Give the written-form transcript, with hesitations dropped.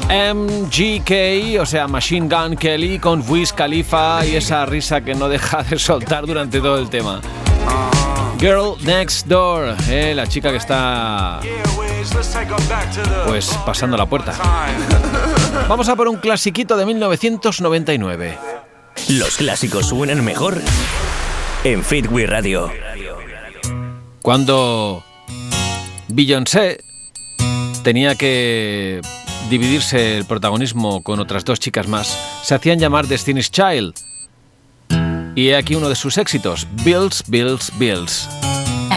MGK, o sea, Machine Gun Kelly, con Wiz Khalifa y esa risa que no deja de soltar durante todo el tema. Girl Next Door, la chica que está pues pasando la puerta. Vamos a por un clasiquito de 1999. Los clásicos suenan mejor en Fitwi Radio. Cuando Beyoncé tenía que dividirse el protagonismo con otras dos chicas más, se hacían llamar Destiny's Child. Y he aquí uno de sus éxitos, Bills, Bills, Bills.